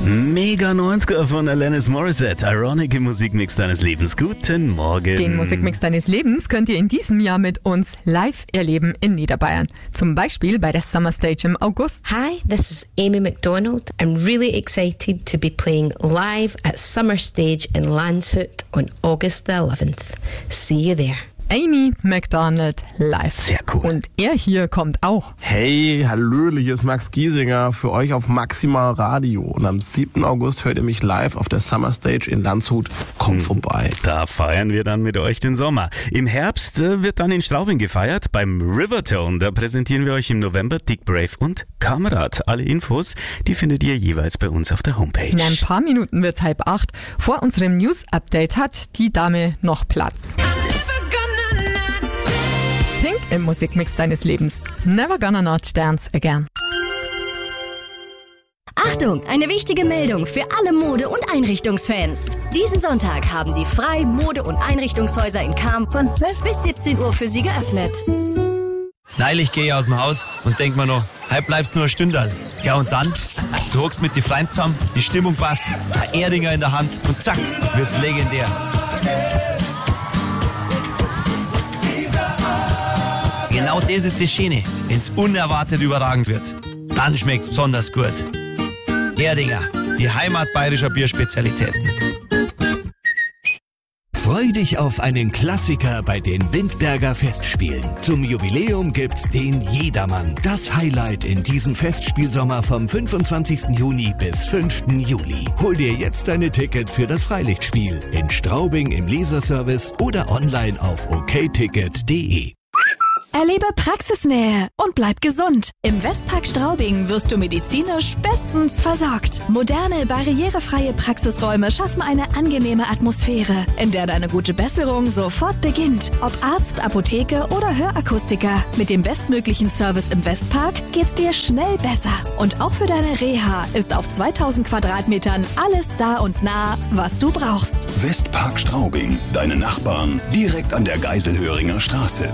Mega 90er von Alanis Morissette. Ironic im Musikmix deines Lebens. Guten Morgen. Den Musikmix deines Lebens könnt ihr in diesem Jahr mit uns live erleben in Niederbayern. Zum Beispiel bei der Summer Stage im August. Hi, this is Amy McDonald. I'm really excited to be playing live at Summer Stage in Landshut on August the 11th. See you there. Amy McDonald live. Sehr cool. Und er hier kommt auch. Hey, hallöle, hier ist Max Giesinger für euch auf Maximal Radio. Und am 7. August hört ihr mich live auf der Summer Stage in Landshut. Kommt vorbei. Da feiern wir dann mit euch den Sommer. Im Herbst wird dann in Straubing gefeiert. Beim Rivertone, da präsentieren wir euch im November Dick Brave und Kamerad. Alle Infos, die findet ihr jeweils bei uns auf der Homepage. In ein paar Minuten wird's 7:30. Vor unserem News-Update hat die Dame noch Platz. Pink im Musikmix deines Lebens. Never gonna not dance again. Achtung, eine wichtige Meldung für alle Mode- und Einrichtungsfans. Diesen Sonntag haben die Frei Mode- und Einrichtungshäuser in Cham von 12 bis 17 Uhr für Sie geöffnet. Neulich gehe ich aus dem Haus und denk mir noch, heute bleibst nur eine Stunde. Ja und dann, du hockst mit die Freunden zusammen, die Stimmung passt, ein Erdinger in der Hand und zack, wird's legendär. Genau das ist das Schöne, wenn's unerwartet überragend wird. Dann schmeckt's besonders gut. Erdinger, die Heimat bayerischer Bierspezialitäten. Freu dich auf einen Klassiker bei den Windberger Festspielen. Zum Jubiläum gibt's den Jedermann. Das Highlight in diesem Festspielsommer vom 25. Juni bis 5. Juli. Hol dir jetzt deine Tickets für das Freilichtspiel in Straubing im Leserservice oder online auf okticket.de. Erlebe Praxisnähe und bleib gesund. Im Westpark Straubing wirst du medizinisch bestens versorgt. Moderne, barrierefreie Praxisräume schaffen eine angenehme Atmosphäre, in der deine gute Besserung sofort beginnt. Ob Arzt, Apotheke oder Hörakustiker. Mit dem bestmöglichen Service im Westpark geht's dir schnell besser. Und auch für deine Reha ist auf 2000 Quadratmetern alles da und nah, was du brauchst. Westpark Straubing, deine Nachbarn, direkt an der Geiselhöringer Straße.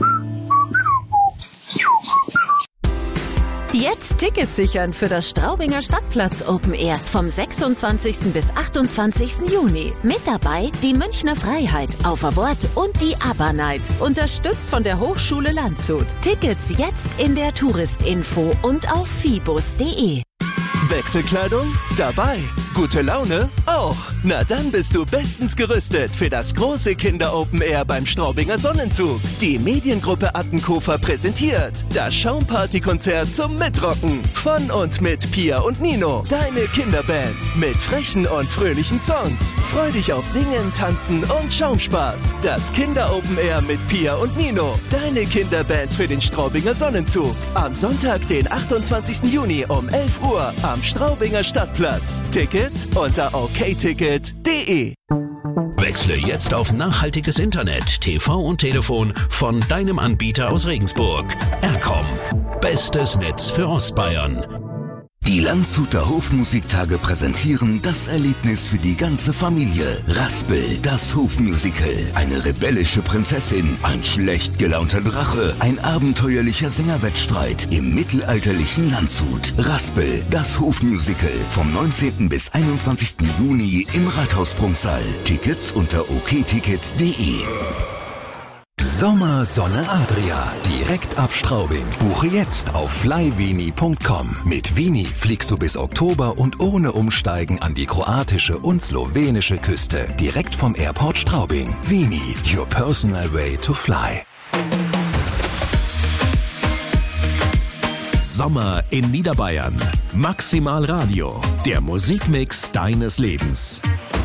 Jetzt Tickets sichern für das Straubinger Stadtplatz Open Air vom 26. bis 28. Juni. Mit dabei die Münchner Freiheit, Auf ein Wort und die ABBA Night. Unterstützt von der Hochschule Landshut. Tickets jetzt in der Touristinfo und auf fibus.de. Wechselkleidung? Dabei. Gute Laune? Auch. Na dann bist du bestens gerüstet für das große Kinder-Open Air beim Straubinger Sonnenzug. Die Mediengruppe Attenkofer präsentiert das Schaumparty-Konzert zum Mitrocken. Von und mit Pia und Nino. Deine Kinderband. Mit frechen und fröhlichen Songs. Freu dich auf Singen, Tanzen und Schaumspaß. Das Kinder-Open Air mit Pia und Nino. Deine Kinderband für den Straubinger Sonnenzug. Am Sonntag, den 28. Juni um 11 Uhr am Straubinger Stadtplatz. Tickets unter okticket.de. Wechsle jetzt auf nachhaltiges Internet, TV und Telefon von deinem Anbieter aus Regensburg. Aircom. Bestes Netz für Ostbayern. Die Landshuter Hofmusiktage präsentieren das Erlebnis für die ganze Familie. Raspel, das Hofmusical. Eine rebellische Prinzessin, ein schlecht gelaunter Drache, ein abenteuerlicher Sängerwettstreit im mittelalterlichen Landshut. Raspel, das Hofmusical. Vom 19. bis 21. Juni im Rathaus-Prunksaal. Tickets unter okticket.de. Sommer Sonne Adria. Direkt ab Straubing. Buche jetzt auf flyvini.com. Mit Vini fliegst du bis Oktober und ohne Umsteigen an die kroatische und slowenische Küste. Direkt vom Airport Straubing. Vini, your personal way to fly. Sommer in Niederbayern. Maximal Radio. Der Musikmix deines Lebens.